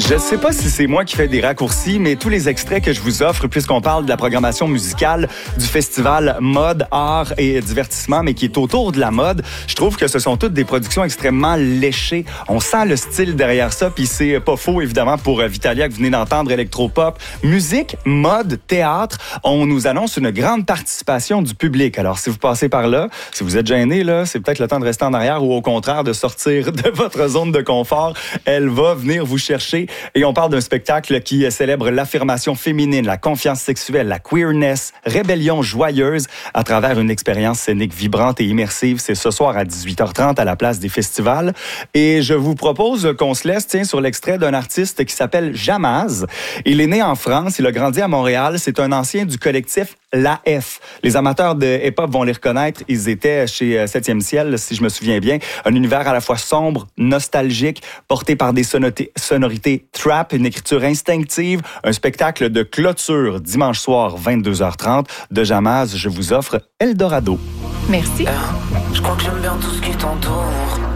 Je ne sais pas si c'est moi qui fais des raccourcis, mais tous les extraits que je vous offre, puisqu'on parle de la programmation musicale du festival Mode, Art et Divertissement, mais qui est autour de la mode, je trouve que ce sont toutes des productions extrêmement léchées. On sent le style derrière ça, puis c'est pas faux, évidemment, pour Vitalia que vous venez d'entendre, électropop. Musique, mode, théâtre, on nous annonce une grande participation du public. Alors, si vous passez par là, si vous êtes gêné, là, c'est peut-être le temps de rester en arrière ou au contraire de sortir de votre zone de confort. Elle va venir vous chercher. Et on parle d'un spectacle qui célèbre l'affirmation féminine, la confiance sexuelle, la queerness, rébellion joyeuse à travers une expérience scénique vibrante et immersive. C'est ce soir à 18h30 à la place des festivals. Et je vous propose qu'on se laisse sur l'extrait d'un artiste qui s'appelle Jamaz. Il est né en France, il a grandi à Montréal. C'est un ancien du collectif La F. Les amateurs de hip-hop vont les reconnaître. Ils étaient chez 7e Ciel, si je me souviens bien. Un univers à la fois sombre, nostalgique, porté par des sonorités trap, une écriture instinctive, un spectacle de clôture dimanche soir 22h30 de Jamaz. Je vous offre Eldorado. Merci. Je crois que j'aime bien tout ce qui t'entoure.